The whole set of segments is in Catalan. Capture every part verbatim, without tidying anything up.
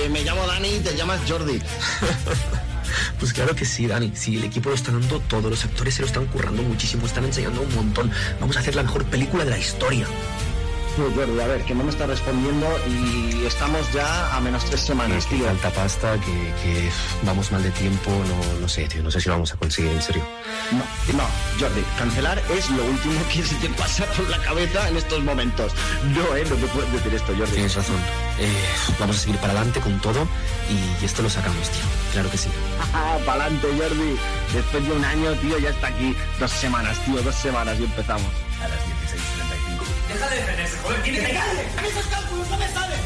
que me llamo Dani y te llamas Jordi. Pues claro que sí, Dani. Sí, el equipo lo está dando todo. Los actores se lo están currando muchísimo. Están enseñando un montón. Vamos a hacer la mejor película de la historia. No, Jordi, a ver, que no me está respondiendo y estamos ya a menos tres semanas, que tío. Falta pasta, que, que vamos mal de tiempo. No, no sé, tío. No sé si lo vamos a conseguir, en serio. No, no, Jordi, cancelar es lo último que se te pasa por la cabeza en estos momentos. No, eh, no te puedes decir esto, Jordi. Tienes razón. Eh, vamos a seguir para adelante con todo y esto lo sacamos, tío. Claro que sí. Para adelante, Jordi. Después de un año, tío, ya está aquí. Dos semanas, tío, dos semanas y empezamos. A las dieciséis treinta y cinco. Deja de defenderse, joder, tiene que calle. A mí esos cálculos no me salen.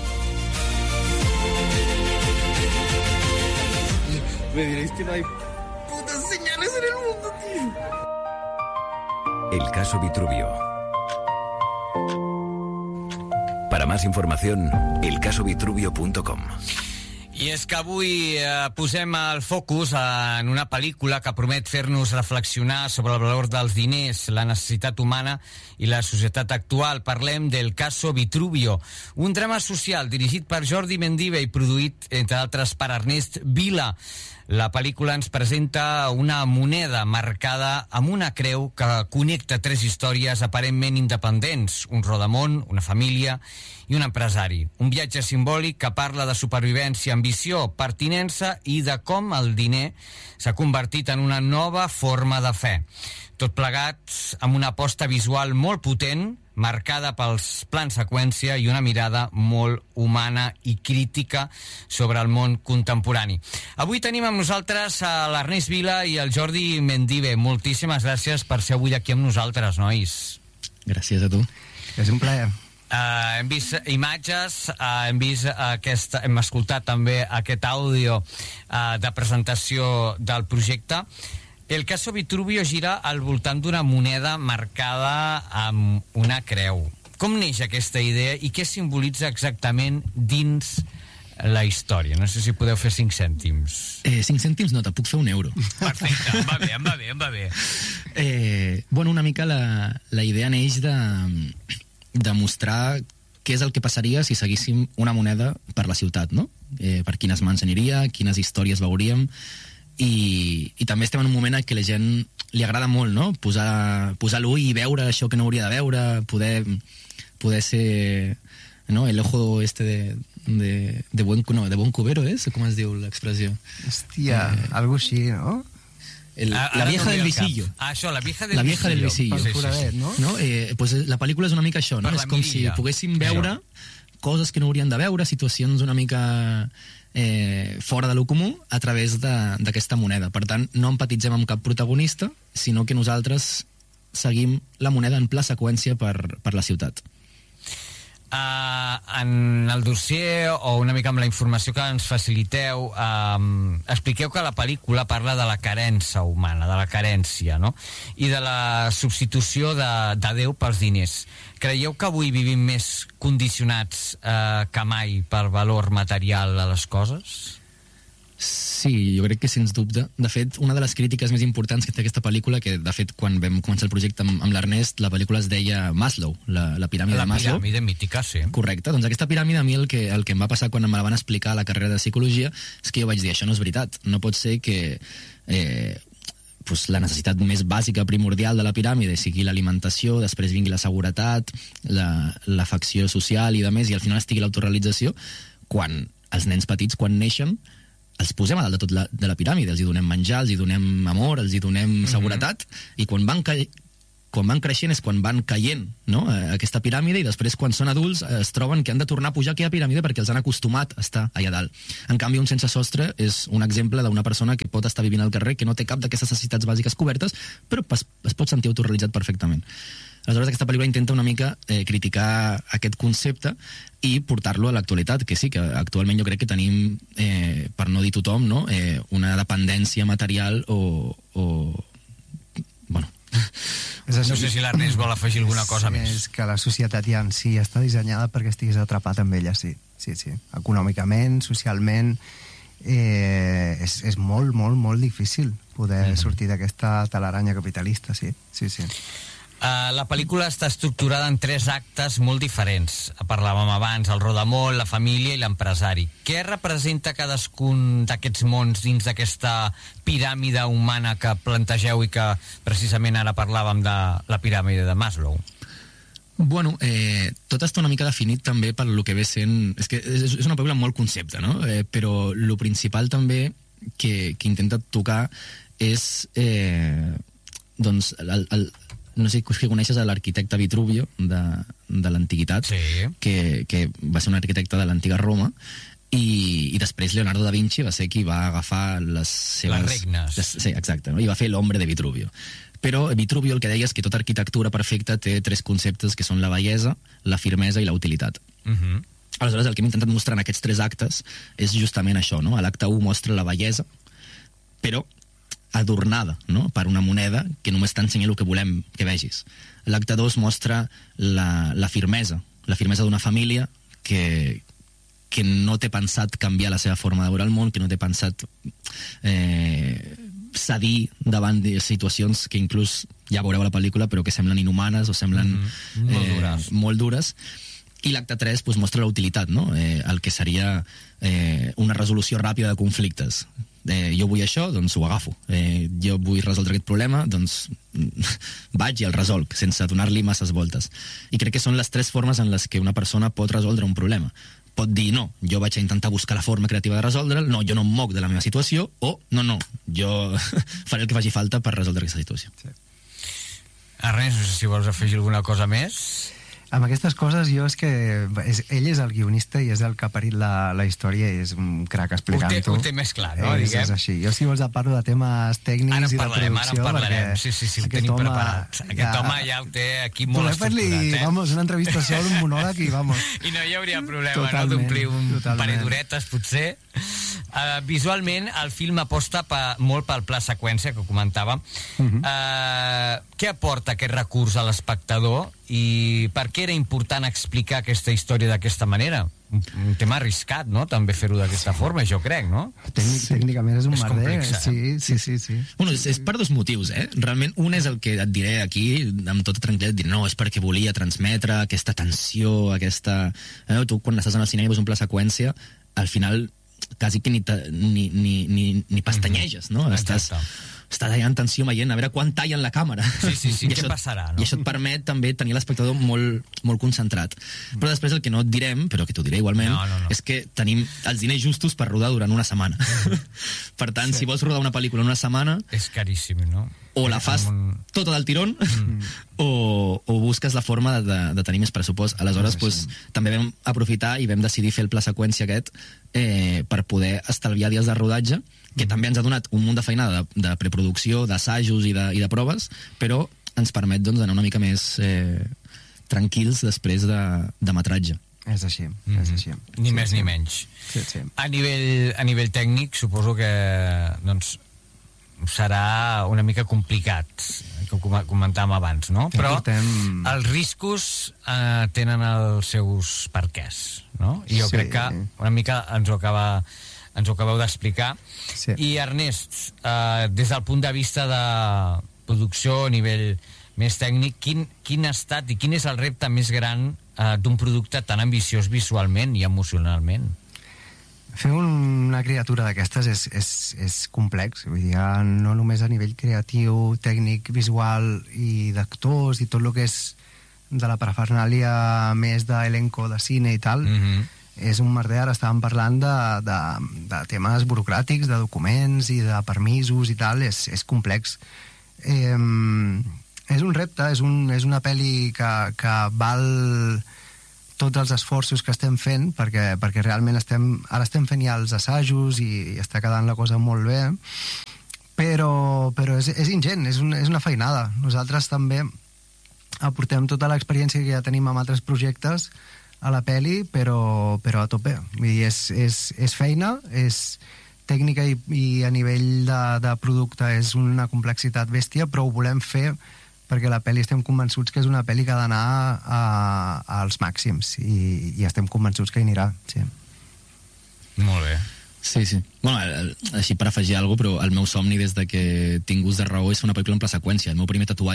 Me diréis que no hay putas señales en el mundo, tío. El caso Vitruvio. Para más información, el caso vitruvio punto com. I és que avui eh, posem el focus en una pel·lícula que promet fer-nos reflexionar sobre el valor dels diners, la necessitat humana i la societat actual. Parlem del Caso Vitruvio, un drama social dirigit per Jordi Mendive i produït, entre altres, per Ernest Vila. La pel·lícula ens presenta una moneda marcada amb una creu que connecta tres històries aparentment independents, un rodamón, una família i un empresari. Un viatge simbòlic que parla de supervivència, ambició, pertinença i de com el diner s'ha convertit en una nova forma de fe. Tot plegat amb una aposta visual molt potent, marcada pels plans seqüència i una mirada molt humana i crítica sobre el món contemporani. Avui tenim amb nosaltres a l'Ernest Vila i el Jordi Mendive. Moltíssimes gràcies per ser avui aquí amb nosaltres, nois. Gràcies a tu. És un plaer. Uh, hem vist imatges, uh, hem vist aquesta, hem escoltat també aquest àudio uh, de presentació del projecte. El Caso Vitruvio gira al voltant d'una moneda marcada amb una creu. Com neix aquesta idea i què simbolitza exactament dins la història? No sé si podeu fer cinc cèntims. Eh, cinc cèntims no, te puc fer un euro. Perfecte, em va bé, em va bé, em va bé. Eh, bueno, una mica la, la idea neix de, de mostrar què és el que passaria si seguíssim una moneda per la ciutat, no? Eh, per quines mans aniria, quines històries veuríem. I, i també estem en un moment en què la gent li agrada molt, no? Posar, posar l'ull i veure això que no hauria de veure, poder, poder ser, no? El ojo este de, de, de, buen, no, de buen cubero, ¿eh? Com es diu l'expressió? Hòstia, eh, algo així, no? El, ah, la vieja del visillo. Ah, això, la vieja del la vieja visillo. Del visillo. Sí, sí, sí. No? No? Eh, pues la pel·lícula és una mica això, no? És com si poguéssim veure coses que no haurien de veure, situacions una mica eh, fora de lo comú a través d'aquesta moneda. Per tant, no empatitzem amb cap protagonista, sinó que nosaltres seguim la moneda en pla seqüència per, per la ciutat. Uh, en el dossier o una mica amb la informació que ens faciliteu, um, expliqueu que la pel·lícula parla de la carència humana, de la carència, no? I de la substitució de, de Déu pels diners. Creieu que avui vivim més condicionats uh, que mai per valor material a les coses? Sí, jo crec que sens dubte. De fet, una de les crítiques més importants que té aquesta pel·lícula, que de fet quan vam començar el projecte amb, amb l'Ernest, la pel·lícula es deia Maslow, la, la piràmide la de Maslow. La piràmide mítica, sí. Correcte, doncs aquesta piràmide a mi el que, el que em va passar quan me la van explicar a la carrera de psicologia és que jo vaig dir, això no és veritat, no pot ser que eh, pues, la necessitat més bàsica, primordial de la piràmide sigui l'alimentació, després vingui la seguretat, l'afecció social i de més, i al final estigui l'autorealització, quan els nens petits, quan neixen, els posem a dalt de tot la, de la piràmide, els hi donem menjar, els hi donem amor, els hi donem seguretat, mm-hmm. i quan van, ca... quan van creixent és quan van caient, no? Aquesta piràmide, i després quan són adults es troben que han de tornar a pujar aquella piràmide perquè els han acostumat a estar allà dalt. En canvi, un sense sostre és un exemple d'una persona que pot estar vivint al carrer, que no té cap d'aquestes necessitats bàsiques cobertes, però es, es pot sentir autorrealitzat perfectament. Aleshores, aquesta pel·lícula intenta una mica eh, criticar aquest concepte i portar-lo a l'actualitat, que sí, que actualment jo crec que tenim, eh, per no dir tothom, no? eh, una dependència material o... o... bueno... No sé si l'Ernest vol afegir alguna cosa sí, més. És que la societat ja en si està dissenyada perquè estiguis atrapat amb ella, sí. Sí, sí. Econòmicament, socialment, eh, és, és molt, molt, molt difícil poder mm-hmm. sortir d'aquesta talaranya capitalista, sí. Sí, sí. Uh, la pel·lícula està estructurada en tres actes molt diferents. Parlàvem abans, el rodamón, la família i l'empresari. Què representa cadascun d'aquests mons dins d'aquesta piràmide humana que plantegeu i que precisament ara parlàvem de la piràmide de Maslow? Bueno, eh, tot està una mica definit també per lo que ve sent... És que és, és una pel·lícula molt concepte, no? Eh, però lo principal també que, que intenta tocar és... Eh, doncs, el, el, no sé si coneixes l'arquitecte Vitruvio de, de l'antiguitat, sí. que, que va ser un arquitecte de l'antiga Roma, i, i després Leonardo da Vinci va ser qui va agafar les seves... Les regnes. Les, sí, exacte, no? I va fer l'Hombre de Vitruvio. Però Vitruvio el que deia és que tota arquitectura perfecta té tres conceptes que són la bellesa, la firmesa i la utilitat. Uh -huh. Aleshores, el que hem intentat mostrar en aquests tres actes és justament això, no? L'acte u mostra la bellesa, però adornada, no? Per una moneda que només t'ensenya el que volem que vegis. L'acte dos mostra la, la firmesa, la firmesa d'una família que, que no té pensat canviar la seva forma de veure el món, que no té pensat eh, cedir davant de situacions que inclús, ja veureu a la pel·lícula, però que semblen inhumanes o semblen mm-hmm. molt, eh, dures. molt dures. I l'acte tres pues, mostra la utilitat, no? Eh, el que seria eh, una resolució ràpida de conflictes. Eh, jo vull això, doncs ho agafo. Eh, jo vull resoldre aquest problema, doncs vaig i el resolc, sense donar-li masses voltes. I crec que són les tres formes en les que una persona pot resoldre un problema. Pot dir, no, jo vaig a intentar buscar la forma creativa de resoldre'l, no, jo no em moc de la meva situació, o, no, no, jo faré el que faci falta per resoldre aquesta situació. Sí. Ernest, no sé si vols afegir alguna cosa més. Amb aquestes coses jo és que és, ell és el guionista i és el que ha parit la, la història i és un crac explicant-ho. Ho té més clar, no? És, és així. Jo si vols parlo de temes tècnics ara i de parlarem, producció. Ara en parlarem, sí, sí, sí, ho tenim home, preparat. Aquest ja, home ja ho té aquí molt estructurat, eh? Vamos, una entrevista sol, un monòleg i vamos. I no hi hauria problema, totalment, no? D'omplir un totalment. parell d'horetes, potser. Uh, visualment, el film aposta pa, molt pel pla seqüència, que comentàvem. Uh -huh. uh, què aporta aquest recurs a l'espectador i per què era important explicar aquesta història d'aquesta manera? Un, un tema arriscat, no?, també fer-ho d'aquesta forma, jo crec, no? Tècnic, sí. Tècnicament és un és merder. complex, sí, sí, sí, sí. Bueno, és, és per dos motius, eh? Realment, un és el que et diré aquí, amb tota tranquil·litat, dir, no, és perquè volia transmetre aquesta tensió, aquesta... Eh, tu, quan estàs en el cinema i veus un pla seqüència, al final quasi que ni, ni, ni, ni, ni pestanyeges, no? Mm-hmm. Estàs, estàs allà en tensió veient a veure quan tallen la càmera. Sí, sí, sí, què això, passarà, no? I això et permet també tenir l'espectador molt, molt concentrat. Mm. Però després el que no et direm, però que t'ho diré igualment, no, no, no. és que tenim els diners justos per rodar durant una setmana. Mm. Per tant, sí. si vols rodar una pel·lícula en una setmana... És caríssim, no? O la fas un... tota del tirón, mm. o, o busques la forma de, de tenir més pressupost. Aleshores, sí, pues, sí. també vam aprofitar i vam decidir fer el pla seqüència aquest eh, per poder estalviar dies de rodatge, que mm. també ens ha donat un munt de feinada de, de preproducció, d'assajos i de, i de proves, però ens permet doncs, anar una mica més eh, tranquils després de, de metratge. És així, mm-hmm. és així. Ni sí, més sí. ni menys. Sí, sí. A nivell, a nivell tècnic, suposo que doncs, serà una mica complicat, com comentàvem abans, no? Que però portem... els riscos eh, tenen els seus perquès, no? I jo sí. crec que una mica ens ho acaba ens ho acabeu d'explicar. Sí. I Ernest, eh, des del punt de vista de producció a nivell més tècnic, quin, quin ha estat i quin és el repte més gran eh, d'un producte tan ambiciós visualment i emocionalment? Fer una criatura d'aquestes és, és, és complex, vull dir, no només a nivell creatiu, tècnic, visual i d'actors i tot el que és de la parafernàlia més d'elenco de cine i tal, mm-hmm. és un merder. Ara estàvem parlant de, de, de temes burocràtics, de documents i de permisos i tal, és, és complex. Eh, és un repte, és, un, és una pel·li que, que val tots els esforços que estem fent, perquè, perquè realment estem, ara estem fent ja els assajos i, i està quedant la cosa molt bé, però, però és, és ingent, és, un, és una feinada. Nosaltres també aportem tota l'experiència que ja tenim amb altres projectes a la peli, però, però a tope. Vull dir, és, és, és feina, és tècnica i, i a nivell de, de producte és una complexitat bèstia, però ho volem fer perquè la pel·li estem convençuts que és una pel·li que ha d'anar als màxims i, i estem convençuts que hi anirà, sí. Molt bé. Sí, sí. Bueno, així per afegir alguna cosa, però el meu somni des de que tinc gust de raó és fer una pel·lícula en pla seqüència. El meu primer tatuatge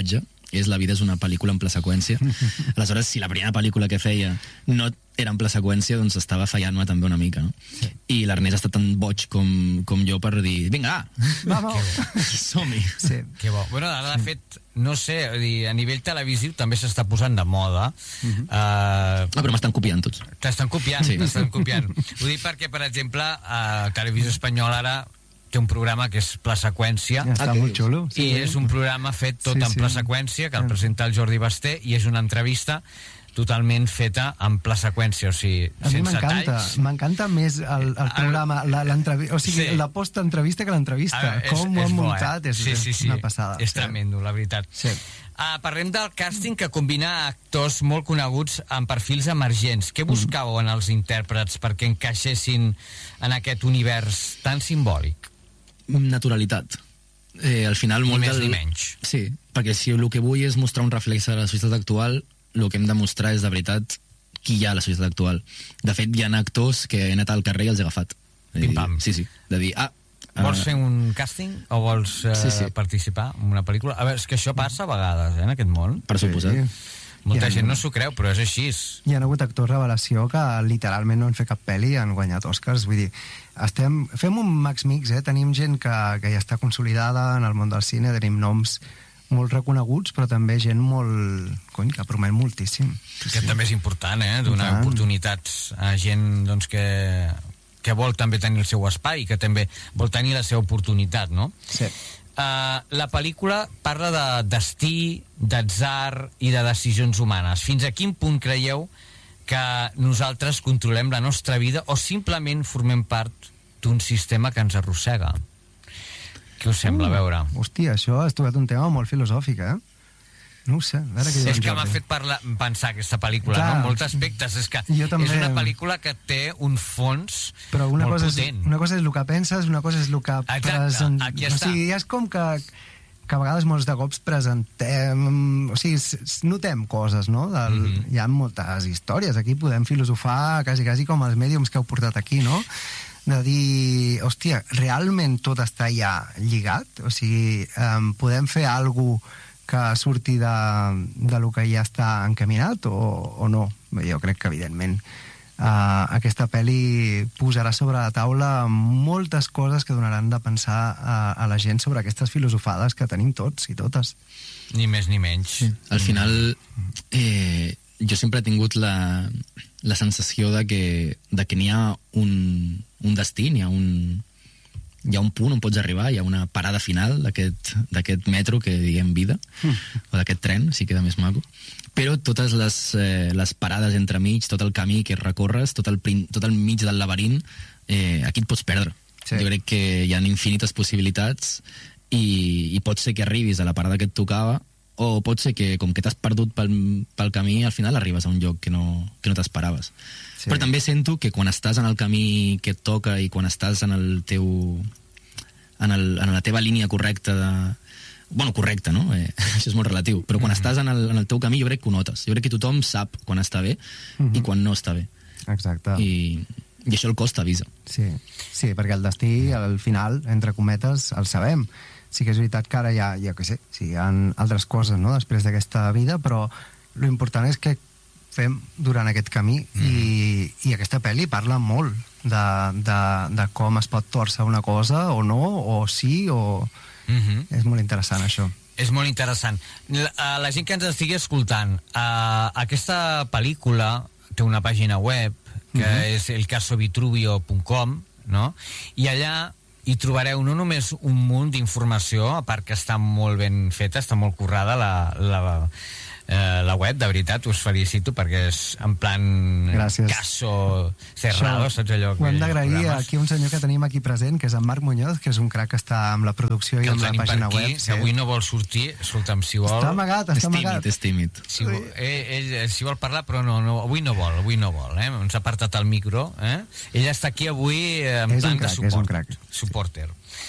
és La vida és una pel·lícula en pla seqüència. Aleshores, si la primera pel·lícula que feia no era en pla seqüència, doncs estava fallant-me també una mica, no? Sí. I l'Ernest està tan boig com, com jo per dir, vinga, vamos, som-hi. Sí. Que bo. Bueno, ara, de fet, no sé, a nivell televisiu també s'està posant de moda. Uh-huh. uh, ah, però m'estan copiant tots. T'estan copiant, sí. t'estan copiant. Ho dic perquè, per exemple, a Televisió Espanyola ara té un programa que és Pla Seqüència. Ja està ah, molt xulo. Sí, I és un programa fet tot sí, en Pla Seqüència, que el presenta el Jordi Basté, i és una entrevista totalment feta en Pla Seqüència, o sigui, a sense mi m'encanta, talls. M'encanta més el, el programa, la, o sigui, sí. la post-entrevista que l'entrevista. Ah, és, Com ho han muntat, bo, eh? és, sí, sí, sí. una passada. És tremendo, la veritat. Sí. Uh, parlem del càsting que combina actors molt coneguts amb perfils emergents. Què buscàveu en els intèrprets perquè encaixessin en aquest univers tan simbòlic? Naturalitat. Eh, al final, molt ni més del... ni menys. Sí, perquè si el que vull és mostrar un reflex de la societat actual, el que hem de mostrar és de veritat qui hi ha a la societat actual. De fet, hi ha actors que he anat al carrer i els he agafat. Pim-pam. Sí, sí. De dir, ah... Vols fer un càsting o vols uh, sí, sí. participar en una pel·lícula? A veure, és que això passa a vegades, eh, en aquest món. Per suposat. Sí. Molta ha, gent no s'ho creu, però és així. Hi ha hagut actors revelació que literalment no han fet cap pel·li i han guanyat Oscars. Vull dir, estem, fem un max mix, eh? Tenim gent que, que ja està consolidada en el món del cine, tenim noms molt reconeguts, però també gent molt... Cony, que promet moltíssim. Que sí. També és important, eh? Donar important. Oportunitats a gent doncs, que, que vol també tenir el seu espai, que també vol tenir la seva oportunitat, no? Sí. Uh, la pel·lícula parla de destí, d'atzar i de decisions humanes. Fins a quin punt creieu que nosaltres controlem la nostra vida o simplement formem part d'un sistema que ens arrossega? Què us sembla, a veure? Uh, hòstia, això has tocat un tema molt filosòfic, eh? No ho sé. A veure què és que m'ha fet parlar, pensar aquesta pel·lícula, clar, no? En molts aspectes. És que és una pel·lícula que té un fons però una molt cosa potent. És, una cosa és el que penses, una cosa és el que... Exacte, present... aquí està. O està. sigui, és com que, que a vegades molts de cops presentem... O sigui, notem coses, no? Del... Mm-hmm. Hi ha moltes històries. Aquí podem filosofar quasi, quasi com els mèdiums que heu portat aquí, no? De dir, hòstia, realment tot està ja lligat? O sigui, um, podem fer alguna cosa que surti de, de lo que ja està encaminat o, o no? Jo crec que, evidentment, uh, aquesta pel·li posarà sobre la taula moltes coses que donaran de pensar a, a la gent sobre aquestes filosofades que tenim tots i totes. Ni més ni menys. Sí. Al final, eh, jo sempre he tingut la, la sensació de que, de que n'hi ha un, un destí, n'hi ha un... hi ha un punt on pots arribar, hi ha una parada final d'aquest metro que diguem vida, mm. o d'aquest tren, si queda més maco. Però totes les, eh, les parades entremig, tot el camí que recorres, tot el, tot el mig del laberint, eh, aquí et pots perdre. Sí. Jo crec que hi ha infinites possibilitats i, i pot ser que arribis a la parada que et tocava o pot ser que, com que t'has perdut pel, pel camí, al final arribes a un lloc que no, que no t'esperaves. Sí. Però també sento que quan estàs en el camí que et toca i quan estàs en el teu... en, el, en la teva línia correcta de... Bueno, correcta, no? Eh, això és molt relatiu. Però quan mm-hmm. estàs en el, en el teu camí jo crec que ho notes. Jo crec que tothom sap quan està bé mm-hmm. i quan no està bé. Exacte. I, i això el cos t'avisa. Sí. sí, perquè el destí, al final, entre cometes, el sabem. Sí que és veritat que ara hi ha, jo què sé, sí, hi ha altres coses, no?, després d'aquesta vida, però l'important és que fem durant aquest camí mm. i, i aquesta pel·li parla molt de, de, de com es pot torcer una cosa o no, o sí, o... Mm-hmm. És molt interessant, això. És molt interessant. La, la gent que ens estigui escoltant, uh, aquesta pel·lícula té una pàgina web que mm-hmm. és el caso vitruvio punt com, no? I allà hi trobareu no només un munt d'informació, a part que està molt ben feta, està molt currada la, la, eh, la web, de veritat, us felicito, perquè és en plan Gràcies. Caso cerrado, això, saps allò? Ho hem d'agrair aquí un senyor que tenim aquí present, que és en Marc Muñoz, que és un crac que està amb la producció que i amb la pàgina aquí, web. Si avui no vol sortir, escolta'm, si vol... Està amagat, està amagat. És tímid, si vol, ell, ell, si vol parlar, però no, no, avui no vol, avui no vol, eh? Ens ha apartat el micro, eh? Ell està aquí avui en és plan crac, de suport, és un crac. supporter.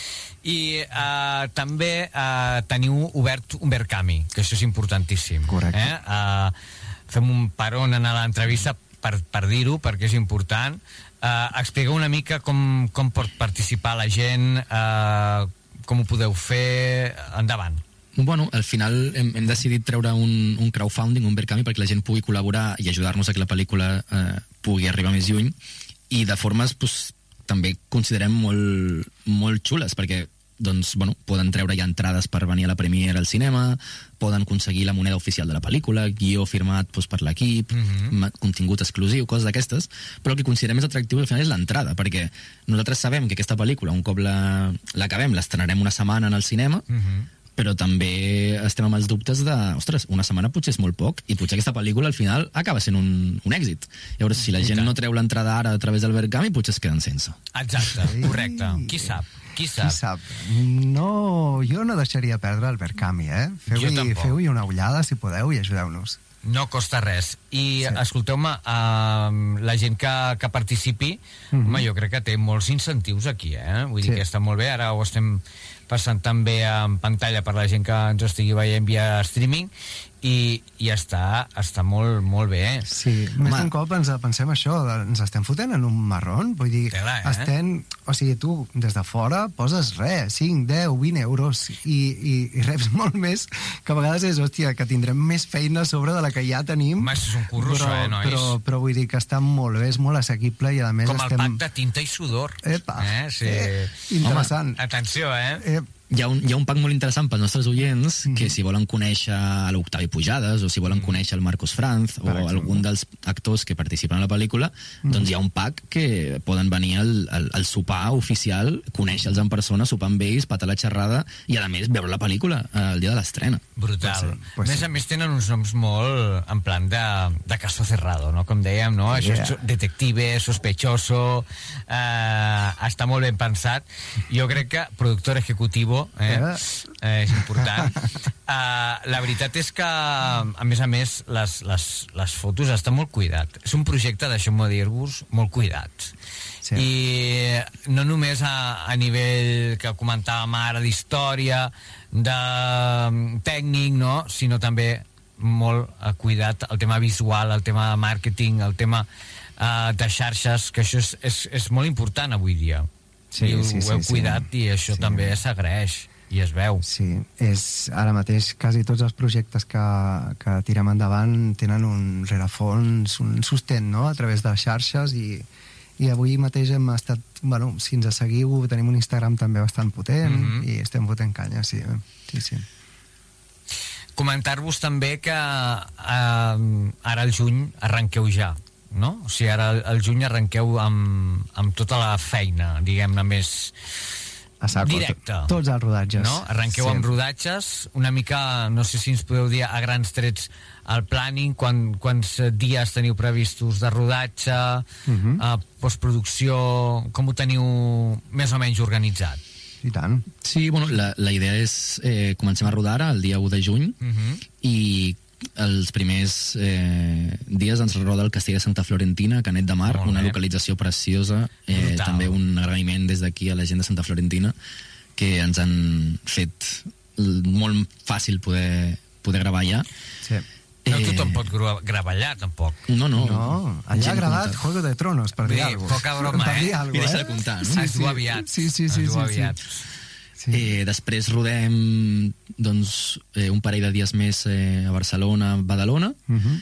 I uh, també uh, teniu obert un Verkami, que això és importantíssim. Correcte. Eh? Uh, fem un paron en l'entrevista per, per dir-ho, perquè és important. Uh, expliqueu una mica com, com pot participar la gent, uh, com ho podeu fer. Endavant. Bueno, al final hem, hem decidit treure un, un crowdfunding, un Verkami, perquè la gent pugui col·laborar i ajudar-nos a que la pel·lícula eh, pugui arribar més lluny, i de formes pues, també considerem molt, molt xules, perquè doncs, bueno, poden treure ja entrades per venir a la premiere al cinema, poden aconseguir la moneda oficial de la pel·lícula, guió firmat doncs, per l'equip, mm-hmm. contingut exclusiu, coses d'aquestes, però el que considerem més atractiu al final és l'entrada, perquè nosaltres sabem que aquesta pel·lícula, un cop la, l'acabem, l'estrenarem una setmana en el cinema, mm-hmm. però també estem amb els dubtes de, ostres, una setmana potser és molt poc, i potser aquesta pel·lícula al final acaba sent un, un èxit. Llavors, si la gent no treu l'entrada ara a través del Verkami, potser es queden sense. Exacte, correcte. Qui sap? Qui sap? Qui sap? No, jo no deixaria perdre el Verkami, eh? Feu-hi feu una ullada, si podeu, i ajudeu-nos. No costa res. I, sí. escolteu-me, uh, la gent que, que participi, mm-hmm. home, jo crec que té molts incentius aquí, eh? Vull dir sí. que està molt bé, ara ho estem passant també en pantalla per la gent que ens estigui veient via streaming, i, i està, està molt, molt bé. Sí, home, més d'un cop ens pensem això, ens estem fotent en un marrón, vull dir, Tela, eh? estem, o sigui, tu des de fora poses res, cinc, deu, vint euros, i, i, i reps molt més, que a vegades és, hòstia, que tindrem més feina a sobre de la que ja tenim. Home, és un curro, però, això, eh, nois? Però, però vull dir que està molt bé, és molt assequible, i a més com estem... Com el pack de tinta i sudor. Epa, eh? Sí. eh, interessant. Home, atenció, eh? Eh, Hi ha, un, hi ha un pack molt interessant pels nostres oients, mm-hmm. que si volen conèixer l'Octavi Pujades, o si volen mm. conèixer el Marcos Franz, per o exemple. algun dels actors que participen a la pel·lícula, mm. doncs hi ha un pack que poden venir al, al, al sopar oficial, conèixer-los en persona, sopar amb ells, patar la xerrada, i a més veure la pel·lícula el dia de l'estrena. Brutal. Pues sí, pues a més sí. a més tenen uns noms molt en plan de, de caso cerrado, no? Com dèiem, no? Això yeah. és detective, sospechoso, eh, està molt ben pensat. Jo crec que productor ejecutivo Eh? Eh, és important. Uh, la veritat és que, a més a més, les, les, les fotos estan molt cuidat. És un projecte, deixeu-me dir-vos, molt cuidat. Sí. I no només a, a nivell que comentàvem ara d'història, de tècnic, no? Sinó també molt cuidat el tema visual, el tema de màrqueting, el tema uh, de xarxes, que això és, és, és molt important avui dia. Sí, I ho, sí, ho heu sí, cuidat sí. i això sí. també s'agraeix i es veu. Sí, és ara mateix quasi tots els projectes que, que tirem endavant tenen un rerefons, un sostén, no?, a través de les xarxes, i, i avui mateix hem estat, bueno, si ens seguiu, tenim un Instagram també bastant potent, mm-hmm. i estem fotent canya, sí, sí, sí. Comentar-vos també que eh, ara al juny arrenqueu ja, no? O sigui, ara al juny arrenqueu amb, amb tota la feina, diguem-ne, més directa. Tots els rodatges. No? Arrenqueu sí. amb rodatges, una mica, no sé si ens podeu dir a grans trets el planning, quan, quants dies teniu previstos de rodatge, uh-huh. uh, postproducció, com ho teniu més o menys organitzat? I tant. Sí, bueno, la, la idea és, eh, comencem a rodar ara el dia u de juny, uh-huh. i els primers eh, dies ens roda el Castell de Santa Florentina, Canet de Mar, una localització preciosa, eh, també un agraïment des d'aquí a la gent de Santa Florentina, que ens han fet molt fàcil poder, poder gravar allà. Sí. No eh... tothom pot gravar allà, tampoc. No, no. No, allà ha gravat Juego de Tronos, per dir alguna cosa. Poca broma, eh? Algo, I deixa de comptar, no? Sí, es diu aviat. Sí, sí, sí. Es diu aviat. Sí. Sí. Eh, després rodem doncs, eh, un parell de dies més eh, a Barcelona, Badalona, uh-huh.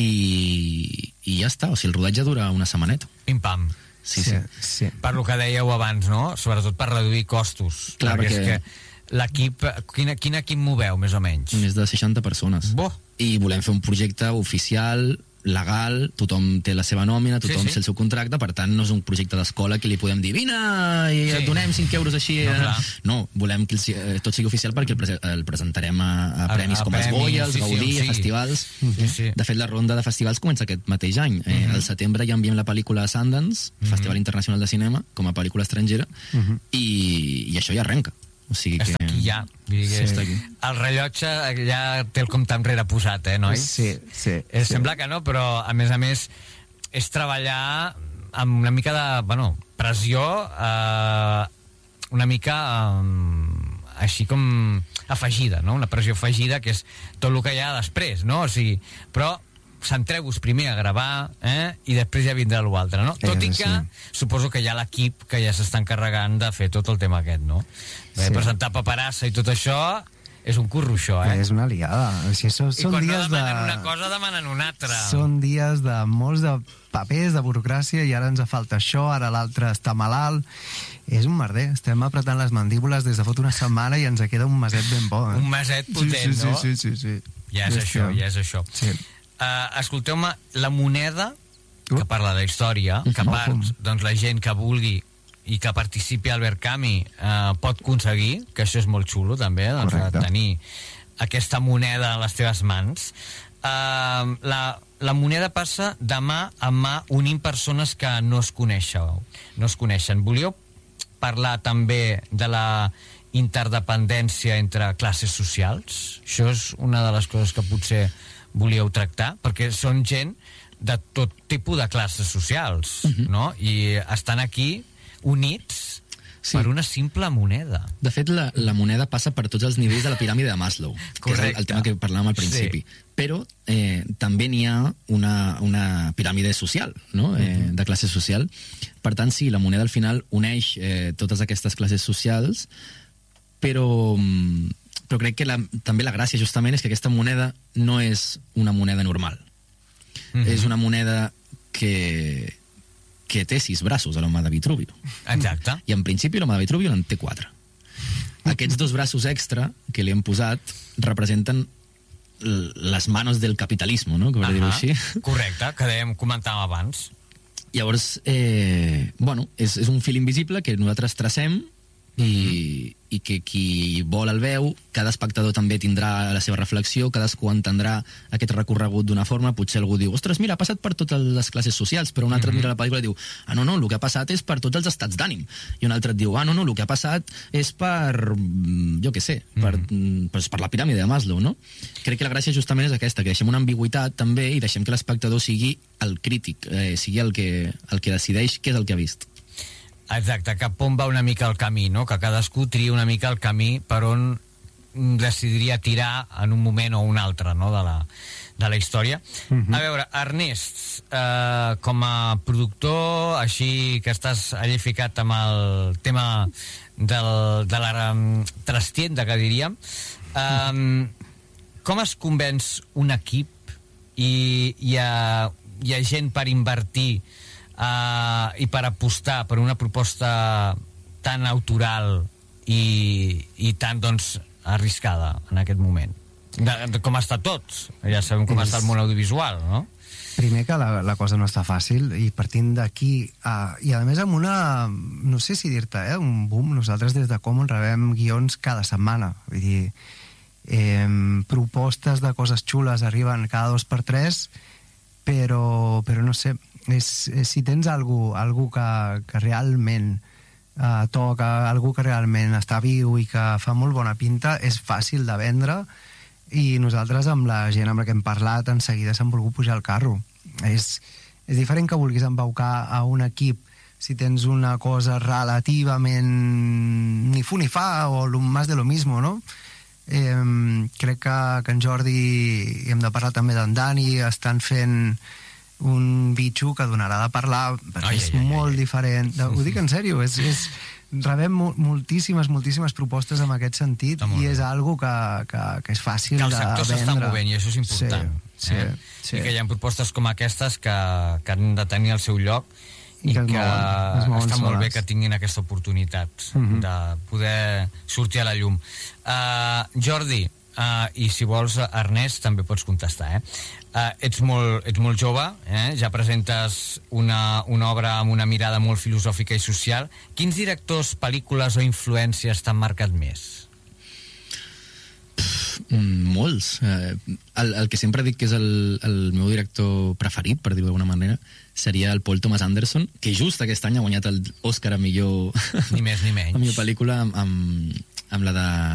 i, i ja està. O sigui, el rodatge dura una setmaneta. Pim-pam. Sí, sí, sí. sí. Per lo que dèieu abans, no? Sobretot per reduir costos. Clar, perquè, perquè... és que l'equip... Quin, quin equip moveu, més o menys? Més de seixanta persones. Bo. I volem fer un projecte oficial, legal, tothom té la seva nòmina, tothom sí, sí. té el seu contracte, per tant no és un projecte d'escola que li podem dir vine i sí. et donem cinc euros així. No, no volem que el, tot sigui oficial perquè el, pre el presentarem a, a premis a, a com premis, els Goya, els sí, Gaudí, sí, a festivals. Sí, sí. De fet, la ronda de festivals comença aquest mateix any. Eh, uh-huh. Al setembre ja enviem la pel·lícula a Sundance, uh-huh. Festival Internacional de Cinema, com a pel·lícula estrangera, uh-huh. i, i això ja arrenca. O sigui que... Està aquí ja. Sí. Està aquí. El rellotge ja té el compte enrere posat, eh, nois? Sí, sí. Eh, sí. Sembla que no, però a més a més és treballar amb una mica de, bueno, pressió, eh, una mica eh, així com afegida, no? Una pressió afegida, que és tot el que hi ha després, no? O sigui, però centreu-vos primer a gravar, eh? I després ja vindrà l'altre, no? Tot i que sí. suposo que hi ha l'equip que ja s'està encarregant de fer tot el tema aquest, no? Sí. Presentar paperassa i tot això És un curro, això, eh? És una liada. O sigui, són, I són quan no dies demanen de... una cosa, demanen una altra. Són dies de molts de papers, de burocràcia, i ara ens falta això, ara l'altre està malalt. És un merder. Estem apretant les mandíbules des de fot una setmana i ens queda un meset ben bo. Eh? Un meset potent, sí, sí, no? Sí, sí, sí. sí. Ja és això, ja és això. Sí. Uh, escolteu-me, La Moneda, que parla de història, que Uh-huh. part, doncs la gent que vulgui i que participi al Verkami uh, pot aconseguir, que això és molt xulo també, doncs, de tenir aquesta moneda a les teves mans. Uh, la, la moneda passa de mà a mà unint persones que no es coneixeu, no es coneixen. Volíeu parlar també de la interdependència entre classes socials? Això és una de les coses que potser volíeu tractar, perquè són gent de tot tipus de classes socials, uh-huh. no? I estan aquí units sí. per una simple moneda. De fet, la, la moneda passa per tots els nivells de la piràmide de Maslow, Correcte. que és el, el tema que parlàvem al principi. Sí. Però eh, també n'hi ha una, una piràmide social, no? eh, uh-huh. de classe social. Per tant, sí, la moneda al final uneix eh, totes aquestes classes socials, però, però crec que la, també la gràcia justament és que aquesta moneda no és una moneda normal. Uh-huh. És una moneda que, que té sis braços, a l'home de Vitruvio. Exacte. I en principi l'home de Vitruvio en té quatre. Aquests dos braços extra que li hem posat representen les manos del capitalisme, no? Que uh-huh. dir-ho així. Correcte, que dèiem, comentàvem abans. Llavors, eh, bueno, és, és un fil invisible que nosaltres tracem i, i que qui vol el veu, cada espectador també tindrà la seva reflexió, cadascú entendrà aquest recorregut d'una forma. Potser algú diu, ostres, mira, ha passat per totes les classes socials, però un altre mm-hmm. mira la pel·lícula i diu, ah, no, no, el que ha passat és per tots els estats d'ànim. I un altre et diu, ah, no, no, el que ha passat és per, jo què sé, per, mm-hmm. per, per la piràmide de Maslow, no? Crec que la gràcia justament és aquesta, que deixem una ambigüitat també i deixem que l'espectador sigui el crític, eh, sigui el que, el que decideix què és el que ha vist. Exacte, cap on va una mica el camí, no? Que cadascú tria una mica el camí per on decidiria tirar en un moment o un altre, no?, de la, de la història. Uh-huh. A veure, Ernest, eh, com a productor, així que estàs allí ficat amb el tema del, de la um, trastienda, que diríem, um, com es convenç un equip i hi ha, hi ha gent per invertir Uh, i per apostar per una proposta tan autoral i, i tan, doncs, arriscada en aquest moment? De, de com està tot. Ja sabem com és... està el món audiovisual, no? Primer que la, la cosa no està fàcil, i partint d'aquí, uh, i a més amb una, no sé si dir-te, eh, un boom. Nosaltres des de Common rebem guions cada setmana. Vull dir, eh, propostes de coses xules arriben cada dos per tres, però, però no sé, és, és, si tens algú, algú que, que realment eh, toca, algú que realment està viu i que fa molt bona pinta, és fàcil de vendre, i nosaltres amb la gent amb la que hem parlat en seguida s'han volgut pujar al carro. És, és diferent que vulguis embaucar a un equip si tens una cosa relativament ni fu ni fa o lo más de lo mismo, no? Eh, crec que, que en Jordi, i hem de parlar també d'en Dani, estan fent un bitxo que donarà de parlar, perquè ai, és ai, molt ai, diferent. Ai. Ho dic en sèrio, és, és, rebem moltíssimes, moltíssimes propostes en aquest sentit, i és algo que, que, que és fàcil de vendre. Que el sector s'està movent, i això és important. Sí, sí, eh? sí. I que hi ha propostes com aquestes que, que han de tenir el seu lloc, i, I que, que mouen, està molt bé que tinguin aquesta oportunitat uh-huh. de poder sortir a la llum. Uh, Jordi, uh, i si vols, Ernest, també pots contestar, eh? Uh, ets, molt, ets molt jove, eh? Ja presentes una, una obra amb una mirada molt filosòfica i social. Quins directors, pel·lícules o influències t'han marcat més? Molts. Eh, el, el que sempre dic que és el, el meu director preferit, per dir-ho d'alguna manera, seria el Paul Thomas Anderson, que just aquest any ha guanyat l'Oscar a millor... Ni més ni menys. A millor pel·lícula amb, amb, amb la de